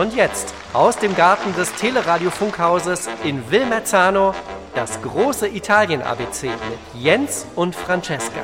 Und jetzt aus dem Garten des Teleradio-Funkhauses in Wilmerzano das große Italien-ABC mit Jens und Francesca.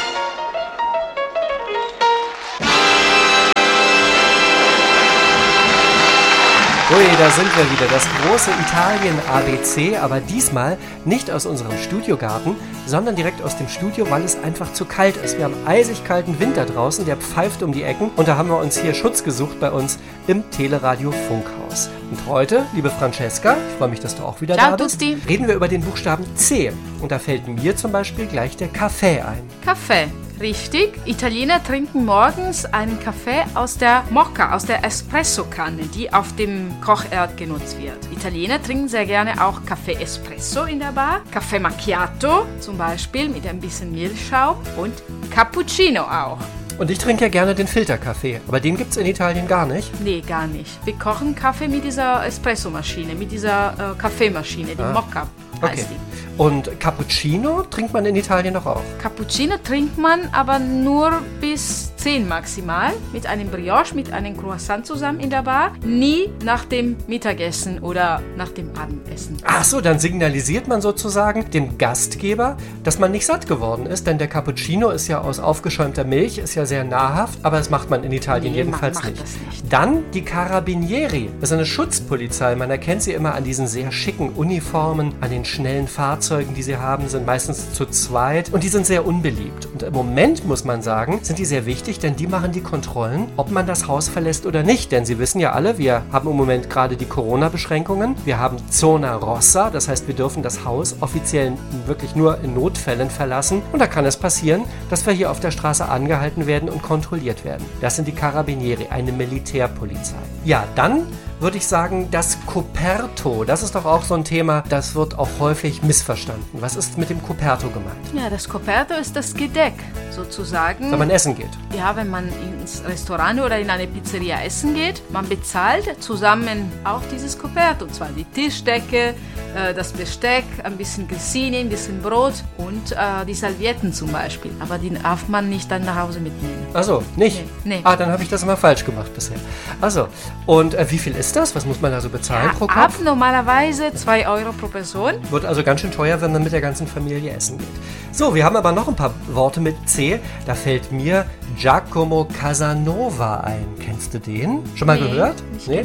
Ui, da sind wir wieder, das große Italien-ABC, aber diesmal nicht aus unserem Studiogarten, sondern direkt aus dem Studio, weil es einfach zu kalt ist. Wir haben eisig kalten Winter draußen, der pfeift um die Ecken und da haben wir uns hier Schutz gesucht bei uns im Teleradio-Funkhaus. Und heute, liebe Francesca, ich freue mich, dass du auch wieder da bist, reden wir über den Buchstaben C. Und da fällt mir zum Beispiel gleich der Kaffee ein. Kaffee. Richtig, Italiener trinken morgens einen Kaffee aus der Mocca, aus der Espresso-Kanne, die auf dem Kochherd genutzt wird. Italiener trinken sehr gerne auch Kaffee Espresso in der Bar, Kaffee Macchiato zum Beispiel mit ein bisschen Milchschaum und Cappuccino auch. Und ich trinke ja gerne den Filterkaffee, aber den gibt es in Italien gar nicht. Nee, gar nicht. Wir kochen Kaffee mit dieser Espresso-Maschine, mit dieser Kaffeemaschine, die Mocca heißt die. Und Cappuccino trinkt man in Italien doch auch? Cappuccino trinkt man aber nur bis 10 maximal, mit einem Brioche, mit einem Croissant zusammen in der Bar. Nie nach dem Mittagessen oder nach dem Abendessen. Ach so, dann signalisiert man sozusagen dem Gastgeber, dass man nicht satt geworden ist, denn der Cappuccino ist ja aus aufgeschäumter Milch, ist ja sehr nahrhaft, aber das macht man in Italien jedenfalls nicht. Dann die Carabinieri, das ist eine Schutzpolizei, man erkennt sie immer an diesen sehr schicken Uniformen, an den schnellen Fahrzeugen, die sie haben, sind meistens zu zweit und die sind sehr unbeliebt. Und im Moment, muss man sagen, sind die sehr wichtig, denn die machen die Kontrollen, ob man das Haus verlässt oder nicht. Denn Sie wissen ja alle, wir haben im Moment gerade die Corona-Beschränkungen. Wir haben Zona Rossa, das heißt, wir dürfen das Haus offiziell wirklich nur in Notfällen verlassen. Und da kann es passieren, dass wir hier auf der Straße angehalten werden und kontrolliert werden. Das sind die Carabinieri, eine Militärpolizei. Ja, dann würde ich sagen, das Coperto, das ist doch auch so ein Thema, das wird auch häufig missverstanden. Was ist mit dem Coperto gemeint? Ja, das Coperto ist das Gedeck, sozusagen. Wenn man essen geht. Ja, wenn man ins Restaurant oder in eine Pizzeria essen geht, man bezahlt zusammen auch dieses Coperto. Und zwar die Tischdecke, das Besteck, ein bisschen Grissini, ein bisschen Brot und die Servietten zum Beispiel. Aber die darf man nicht dann nach Hause mitnehmen. Ach so, nicht? Nee. Ah, dann habe ich das immer falsch gemacht bisher. Also, und wie viel ist das? Was muss man da so bezahlen pro Kopf? Ab normalerweise 2 Euro pro Person. Wird also ganz schön teuer, wenn man mit der ganzen Familie essen geht. So, wir haben aber noch ein paar Worte mit C. Da fällt mir Giacomo Casanova ein. Kennst du den? Schon mal gehört? Nee.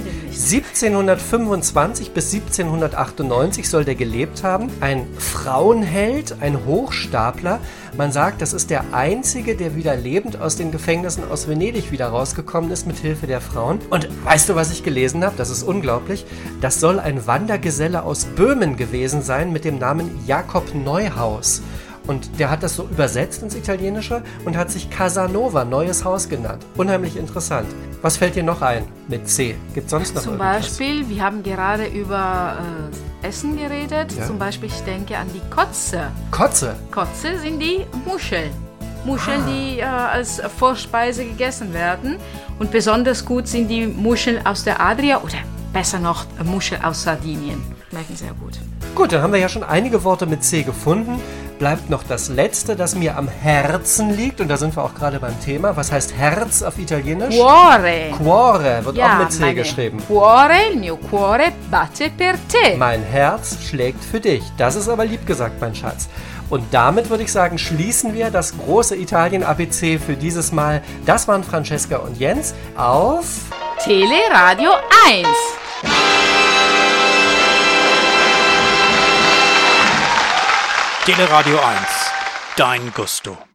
1725 bis 1798 soll der gelebt haben. Ein Frauenheld, ein Hochstapler. Man sagt, das ist der Einzige, der wieder lebend aus den Gefängnissen aus Venedig wieder rausgekommen ist, mit Hilfe der Frauen. Und weißt du, was ich gelesen habe? Das ist unglaublich. Das soll ein Wandergeselle aus Böhmen gewesen sein mit dem Namen Jakob Neuhaus. Und der hat das so übersetzt ins Italienische und hat sich Casanova, neues Haus genannt. Unheimlich interessant. Was fällt dir noch ein mit C? Gibt es sonst noch Zum irgendwas? Beispiel, wir haben gerade über Essen geredet. Ja. Zum Beispiel, ich denke an die Kotze. Kotze? Kotze sind die Muscheln. Muscheln, die als Vorspeise gegessen werden. Und besonders gut sind die Muscheln aus der Adria oder besser noch Muscheln aus Sardinien. Schmecken sehr gut. Gut, dann haben wir ja schon einige Worte mit C gefunden. Bleibt noch das letzte, das mir am Herzen liegt. Und da sind wir auch gerade beim Thema. Was heißt Herz auf Italienisch? Cuore. Cuore wird auch mit C geschrieben. Cuore, il mio cuore batte per te. Mein Herz schlägt für dich. Das ist aber lieb gesagt, mein Schatz. Und damit würde ich sagen, schließen wir das große Italien-ABC für dieses Mal. Das waren Francesca und Jens auf Teleradio 1. Teleradio 1, dein Gusto.